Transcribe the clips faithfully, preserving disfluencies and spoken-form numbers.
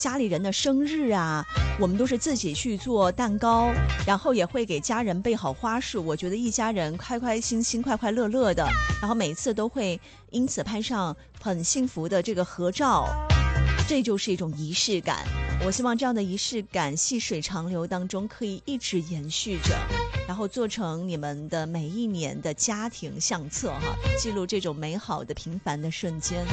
家里人的生日啊，我们都是自己去做蛋糕，然后也会给家人备好花束。我觉得一家人开开心心、快快乐乐的，然后每次都会因此拍上很幸福的这个合照，这就是一种仪式感。我希望这样的仪式感细水长流当中可以一直延续着，然后做成你们的每一年的家庭相册哈，记录这种美好的平凡的瞬间。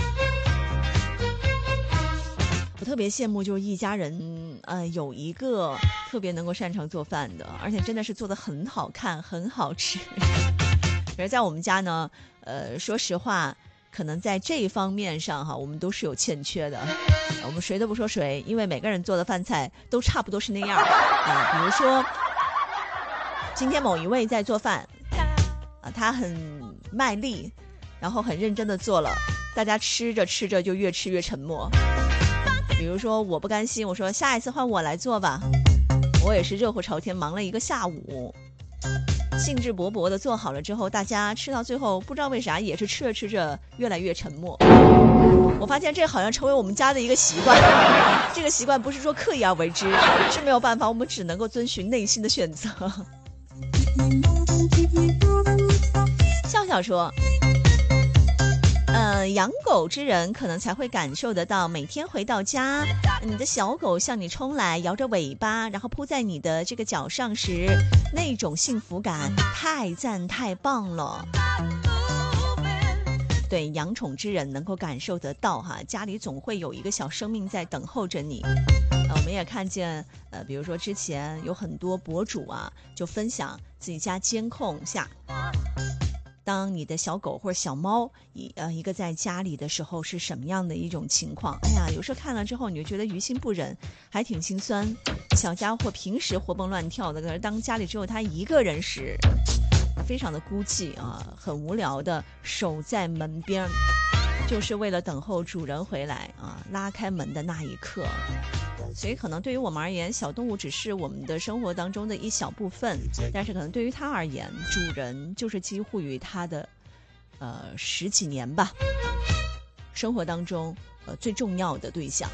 我特别羡慕就是一家人呃有一个特别能够擅长做饭的，而且真的是做得很好看很好吃。而在我们家呢呃说实话可能在这一方面上哈，我们都是有欠缺的。我们谁都不说谁，因为每个人做的饭菜都差不多是那样啊。比如说今天某一位在做饭啊，他很卖力，然后很认真的做了，大家吃着吃着就越吃越沉默。比如说我不甘心，我说下一次换我来做吧，我也是热火朝天忙了一个下午，兴致勃勃的做好了之后，大家吃到最后不知道为啥也是吃着吃着越来越沉默。我发现这好像成为我们家的一个习惯，这个习惯不是说刻意而为之，是没有办法，我们只能够遵循内心的选择。笑笑说呃，养狗之人可能才会感受得到，每天回到家，你的小狗向你冲来，摇着尾巴，然后扑在你的这个脚上时，那种幸福感太赞太棒了。对，养宠之人能够感受得到哈，家里总会有一个小生命在等候着你。呃，我们也看见，呃，比如说之前有很多博主啊，就分享自己家监控下，当你的小狗或者小猫一呃一个在家里的时候是什么样的一种情况。哎呀，有时候看了之后你就觉得于心不忍，还挺心酸。小家伙平时活蹦乱跳的，可是当家里只有他一个人时，非常的孤寂啊，很无聊的守在门边，就是为了等候主人回来啊，拉开门的那一刻。所以可能对于我们而言，小动物只是我们的生活当中的一小部分，但是可能对于它而言，主人就是几乎于它的呃十几年吧生活当中呃最重要的对象。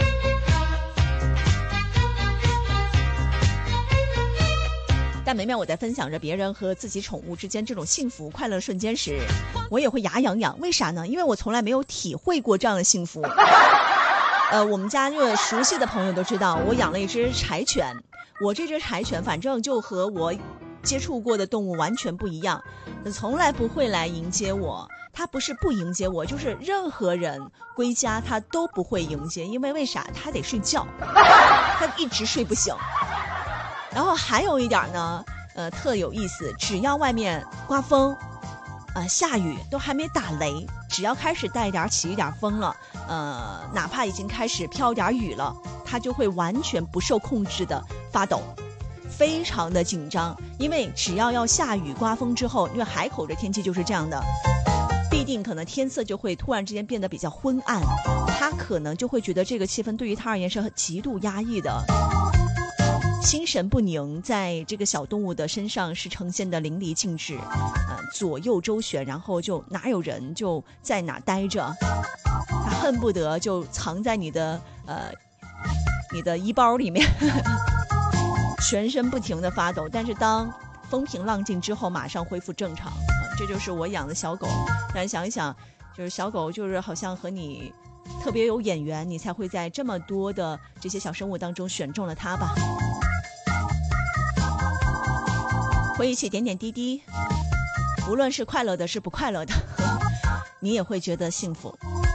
但每每我在分享着别人和自己宠物之间这种幸福快乐瞬间时，我也会牙痒痒。为啥呢？因为我从来没有体会过这样的幸福。呃，我们家这熟悉的朋友都知道，我养了一只柴犬。我这只柴犬反正就和我接触过的动物完全不一样，从来不会来迎接我。它不是不迎接我，就是任何人归家它都不会迎接，因为为啥？它得睡觉，它一直睡不醒。然后还有一点呢，呃，特有意思，只要外面刮风，呃，下雨都还没打雷，只要开始带一点起一点风了，呃，哪怕已经开始飘点雨了，它就会完全不受控制的发抖，非常的紧张。因为只要要下雨刮风之后，因为海口的天气就是这样的，必定可能天色就会突然之间变得比较昏暗，它可能就会觉得这个气氛对于它而言是极度压抑的。心神不宁，在这个小动物的身上是呈现的淋漓尽致，呃，左右周旋，然后就哪有人就在哪待着，他恨不得就藏在你的呃你的衣包里面，全身不停的发抖。但是当风平浪静之后，马上恢复正常。呃、这就是我养的小狗。但想一想，就是小狗就是好像和你特别有眼缘，你才会在这么多的这些小生物当中选中了它吧。回忆起点点滴滴，无论是快乐的是不快乐的，你也会觉得幸福。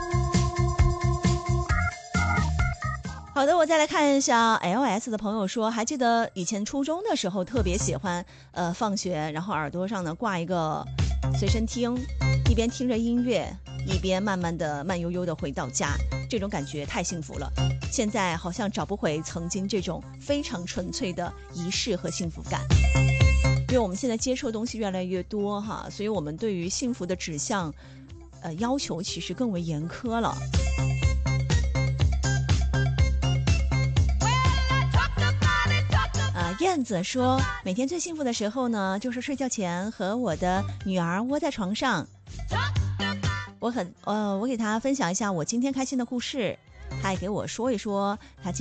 好的，我再来看一下 L S 的朋友说，还记得以前初中的时候特别喜欢呃放学然后耳朵上呢挂一个随身听，一边听着音乐一边慢慢的慢悠悠的回到家，这种感觉太幸福了。现在好像找不回曾经这种非常纯粹的仪式和幸福感。因为我们现在接触的东西越来越多哈，所以我们对于幸福的指向呃要求其实更为严苛了。啊，燕子说每天最幸福的时候呢，就是睡觉前和我的女儿窝在床上，我很呃我给她分享一下我今天开心的故事， 他也给我说一说他